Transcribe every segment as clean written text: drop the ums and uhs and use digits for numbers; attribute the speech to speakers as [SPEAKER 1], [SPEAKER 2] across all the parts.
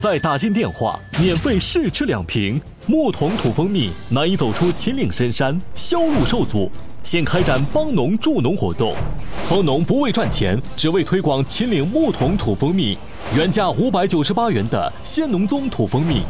[SPEAKER 1] 再打进电话，免费试吃2瓶。木桶土蜂蜜难以走出秦岭深山，销路受阻。现开展帮农助农活动，蜂农不为赚钱，只为推广秦岭木桶土蜂蜜。原价598元的先农宗土蜂蜜，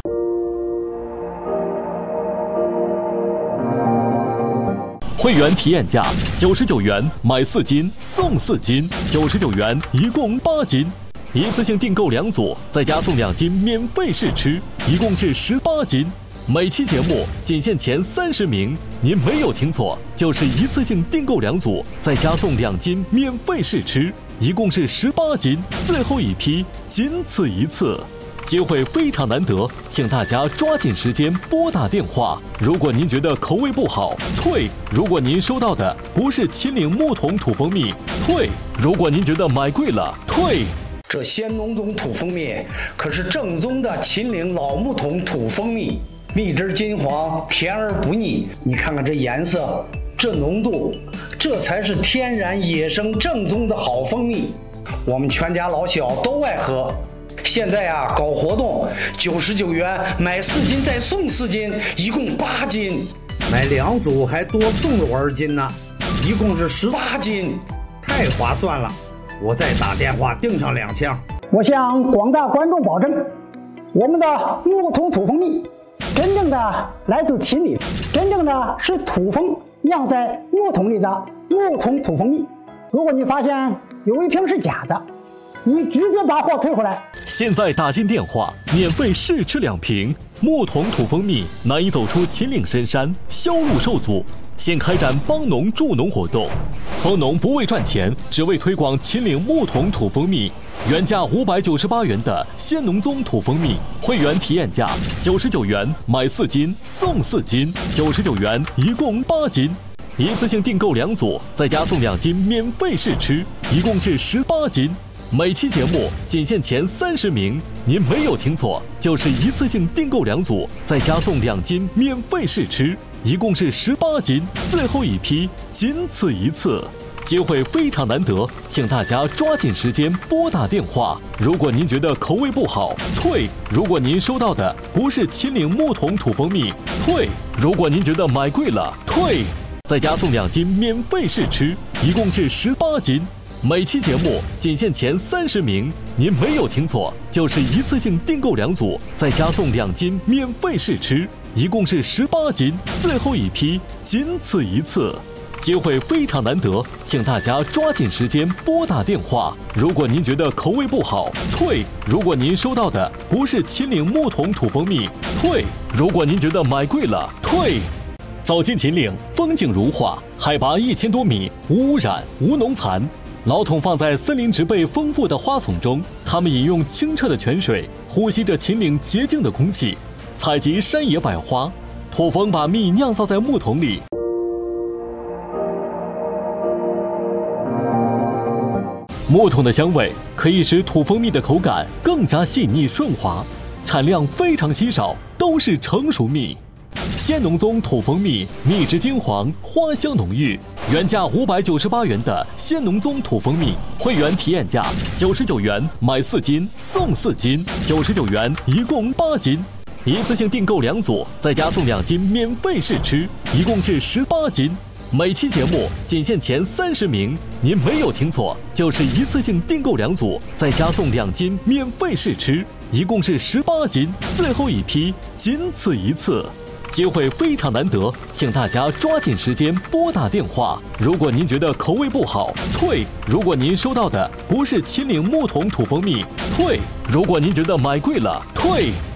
[SPEAKER 1] 会员体验价99元，买4斤送4斤，99元一共8斤。一次性订购2组，再加送2斤免费试吃，一共是18斤。每期节目仅限前30名，您没有听错，就是一次性订购2组，再加送2斤免费试吃，一共是18斤。最后一批，仅此一次，机会非常难得，请大家抓紧时间拨打电话。如果您觉得口味不好，退；如果您收到的不是秦岭木桶土蜂蜜，退；如果您觉得买贵了，退。
[SPEAKER 2] 这先农宗土蜂蜜可是正宗的秦岭老木桶土蜂蜜，蜜汁金黄，甜而不腻。你看看这颜色，这浓度，这才是天然野生正宗的好蜂蜜。我们全家老小都爱喝。现在啊，搞活动，99元买4斤再送4斤，一共8斤。
[SPEAKER 3] 买2组还多送了20斤呢，一共是
[SPEAKER 2] 18斤，
[SPEAKER 3] 太划算了。我再打电话订上2箱。
[SPEAKER 4] 我向广大观众保证，我们的木桶土蜂蜜真正的来自秦岭，真正的是土蜂酿在木桶里的木桶土蜂蜜。如果你发现有一瓶是假的，你直接把货退回来。
[SPEAKER 1] 现在打进电话，免费试吃2瓶。木桶土蜂蜜难以走出秦岭深山，销路受阻。现开展帮农助农活动，蜂农不为赚钱，只为推广秦岭木桶土蜂蜜。原价598元的先农宗土蜂蜜，会员体验价99元，买4斤送4斤，99元一共8斤。一次性订购2组，再加送2斤免费试吃，一共是18斤。每期节目仅限前30名，您没有听错，就是一次性订购2组，再加送2斤免费试吃，一共是18斤。最后一批，仅此一次，机会非常难得，请大家抓紧时间拨打电话。如果您觉得口味不好，退；如果您收到的不是秦岭木桶土蜂蜜，退；如果您觉得买贵了，退。再加送2斤免费试吃，一共是18斤。每期节目仅限前30名，您没有听错，就是一次性订购2组，再加送2斤免费试吃，一共是18斤。最后一批，仅此一次，机会非常难得，请大家抓紧时间拨打电话。如果您觉得口味不好，退；如果您收到的不是秦岭木桶土蜂蜜，退；如果您觉得买贵了，退。走进秦岭，风景如画，海拔1000多米，无污染，无农残。老桶放在森林植被丰富的花丛中，它们饮用清澈的泉水，呼吸着秦岭洁净的空气，采集山野百花。土蜂把蜜酿造在木桶里，木桶的香味可以使土蜂蜜的口感更加细腻顺滑，产量非常稀少，都是成熟蜜。先农宗土蜂蜜，蜜汁金黄，花香浓郁。原价598元的先农宗土蜂蜜，会员体验价99元，买4斤送4斤，99元一共8斤。一次性订购2组，再加送2斤免费试吃，一共是18斤。每期节目仅限前30名，您没有听错，就是一次性订购2组，再加送2斤免费试吃，一共是18斤。最后一批，仅此一次，机会非常难得，请大家抓紧时间拨打电话。如果您觉得口味不好，退；如果您收到的不是秦岭木桶土蜂蜜，退；如果您觉得买贵了，退。